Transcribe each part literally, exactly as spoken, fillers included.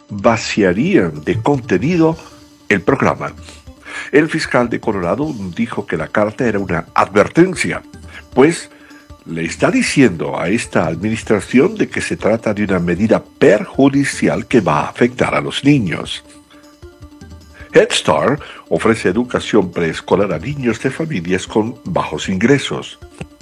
vaciarían de contenido el programa. El fiscal de Colorado dijo que la carta era una advertencia, pues le está diciendo a esta administración de que se trata de una medida perjudicial que va a afectar a los niños. Head Start ofrece educación preescolar a niños de familias con bajos ingresos.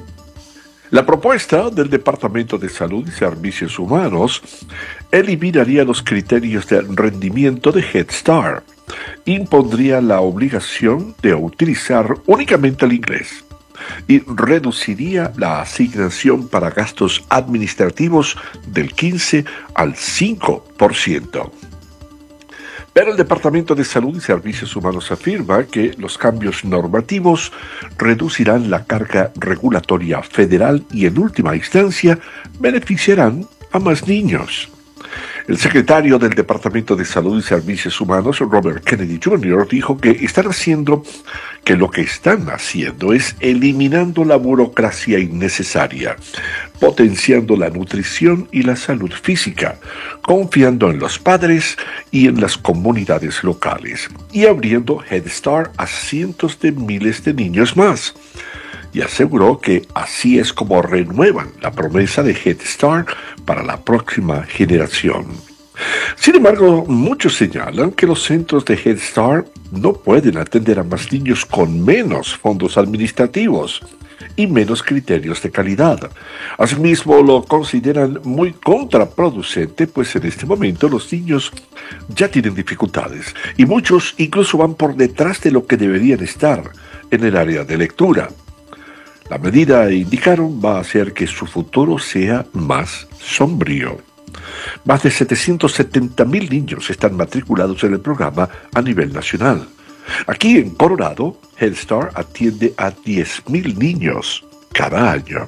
La propuesta del Departamento de Salud y Servicios Humanos eliminaría los criterios de rendimiento de Head Start, impondría la obligación de utilizar únicamente el inglés y reduciría la asignación para gastos administrativos del quince al cinco por ciento. Pero el Departamento de Salud y Servicios Humanos afirma que los cambios normativos reducirán la carga regulatoria federal y en última instancia beneficiarán a más niños. El secretario del Departamento de Salud y Servicios Humanos, Robert Kennedy junior, dijo que están haciendo, que lo que están haciendo es eliminando la burocracia innecesaria, potenciando la nutrición y la salud física, confiando en los padres y en las comunidades locales, y abriendo Head Start a cientos de miles de niños más. Y aseguró que así es como renuevan la promesa de Head Start para la próxima generación. Sin embargo, muchos señalan que los centros de Head Start no pueden atender a más niños con menos fondos administrativos y menos criterios de calidad. Asimismo, lo consideran muy contraproducente, pues en este momento los niños ya tienen dificultades y muchos incluso van por detrás de lo que deberían estar en el área de lectura. La medida, indicaron, va a hacer que su futuro sea más sombrío. Más de setecientos setenta mil niños están matriculados en el programa a nivel nacional. Aquí en Colorado, Head Start atiende a diez mil niños cada año.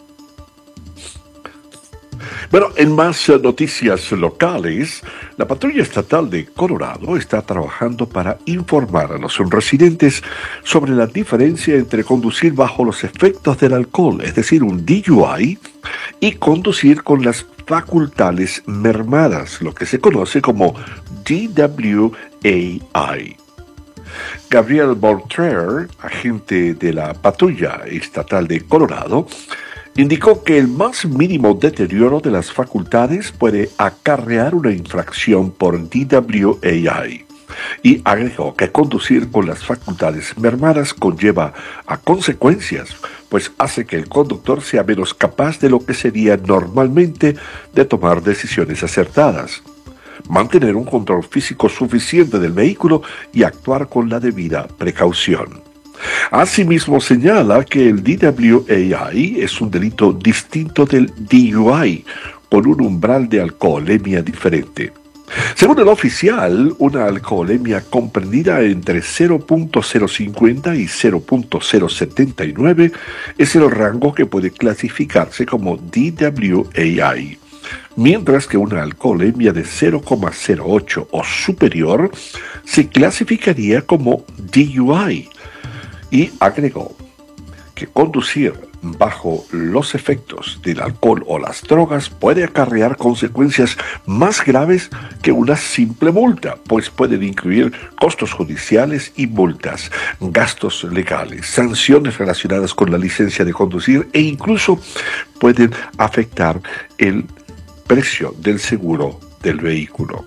Bueno, en más noticias locales, la Patrulla Estatal de Colorado está trabajando para informar a los residentes sobre la diferencia entre conducir bajo los efectos del alcohol, es decir, un D U I, y conducir con las facultades mermadas, lo que se conoce como D W A I. Gabriel Bortrer, agente de la Patrulla Estatal de Colorado, indicó que el más mínimo deterioro de las facultades puede acarrear una infracción por D W A I y agregó que conducir con las facultades mermadas conlleva a consecuencias, pues hace que el conductor sea menos capaz de lo que sería normalmente de tomar decisiones acertadas, mantener un control físico suficiente del vehículo y actuar con la debida precaución. Asimismo, señala que el D W A I es un delito distinto del D U I, con un umbral de alcoholemia diferente. Según el oficial, una alcoholemia comprendida entre cero punto cero cincuenta y cero punto cero setenta y nueve es el rango que puede clasificarse como D W A I, mientras que una alcoholemia de cero coma cero ocho o superior se clasificaría como D U I. Y agregó que conducir bajo los efectos del alcohol o las drogas puede acarrear consecuencias más graves que una simple multa, pues pueden incluir costos judiciales y multas, gastos legales, sanciones relacionadas con la licencia de conducir e incluso pueden afectar el precio del seguro del vehículo.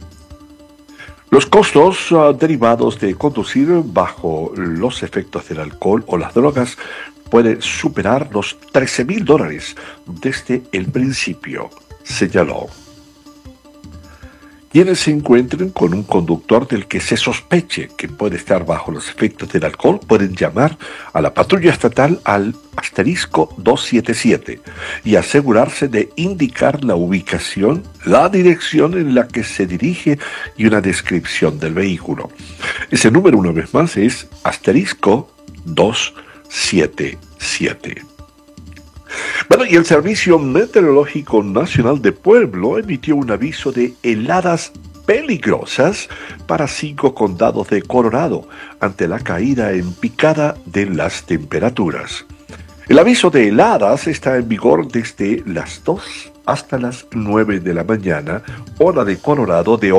Los costos uh, derivados de conducir bajo los efectos del alcohol o las drogas pueden superar los trece mil dólares desde el principio, señaló. Quienes se encuentren con un conductor del que se sospeche que puede estar bajo los efectos del alcohol pueden llamar a la patrulla estatal al asterisco doscientos setenta y siete y asegurarse de indicar la ubicación, la dirección en la que se dirige y una descripción del vehículo. Ese número, una vez más, es asterisco doscientos setenta y siete. Bueno, y el Servicio Meteorológico Nacional de Pueblo emitió un aviso de heladas peligrosas para cinco condados de Colorado ante la caída en picada de las temperaturas. El aviso de heladas está en vigor desde las dos hasta las nueve de la mañana, hora de Colorado, de